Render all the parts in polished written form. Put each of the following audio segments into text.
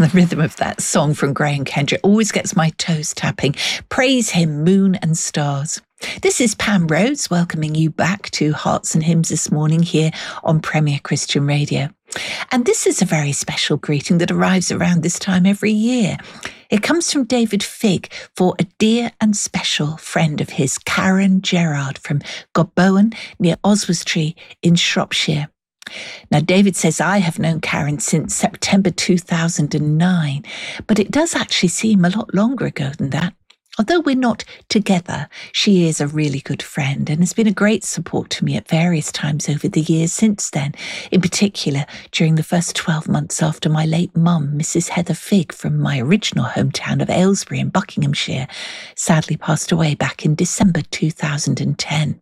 The rhythm of that song from Graham Kendrick always gets my toes tapping. Praise him, moon and stars. This is Pam Rhodes welcoming you back to Hearts and Hymns this morning here on Premier Christian Radio. And this is a very special greeting that arrives around this time every year. It comes from David Figg for a dear and special friend of his, Karen Gerard from Gobbowen near Oswestry in Shropshire. Now, David says, I have known Karen since September 2009, but it does actually seem a lot longer ago than that. Although we're not together, she is a really good friend and has been a great support to me at various times over the years since then, in particular during the first 12 months after my late mum, Mrs. Heather Figg from my original hometown of Aylesbury in Buckinghamshire, sadly passed away back in December 2010.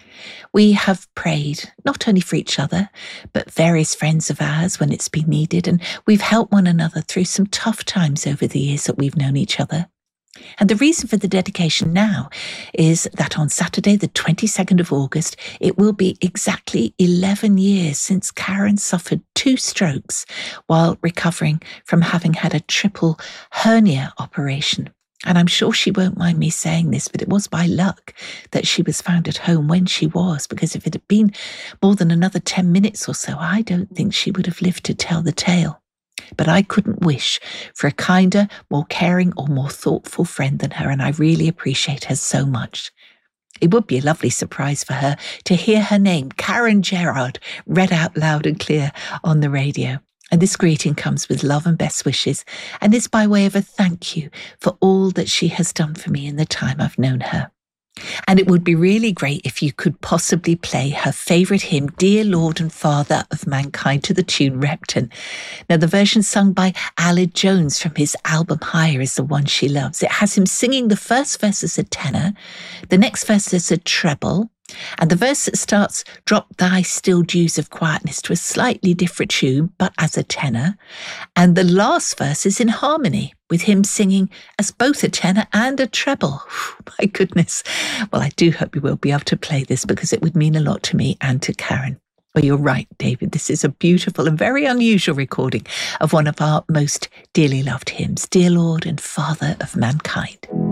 We have prayed not only for each other, but various friends of ours when it's been needed, and we've helped one another through some tough times over the years that we've known each other. And the reason for the dedication now is that on Saturday, the 22nd of August, it will be exactly 11 years since Karen suffered 2 strokes while recovering from having had a triple hernia operation. And I'm sure she won't mind me saying this, but it was by luck that she was found at home when she was, because if it had been more than another 10 minutes or so, I don't think she would have lived to tell the tale. But I couldn't wish for a kinder, more caring or more thoughtful friend than her, and I really appreciate her so much. It would be a lovely surprise for her to hear her name, Karen Gerard, read out loud and clear on the radio. And this greeting comes with love and best wishes, and is by way of a thank you for all that she has done for me in the time I've known her. And it would be really great if you could possibly play her favourite hymn, Dear Lord and Father of Mankind, to the tune Repton. Now, the version sung by Aled Jones from his album Higher is the one she loves. It has him singing the first verse as a tenor, the next verse as a treble, and the verse that starts, Drop thy still dews of quietness, to a slightly different tune, but as a tenor. And the last verse is in harmony, with him singing as both a tenor and a treble. My goodness. Well, I do hope you will be able to play this, because it would mean a lot to me and to Karen. Well, you're right, David. This is a beautiful and very unusual recording of one of our most dearly loved hymns, Dear Lord and Father of Mankind.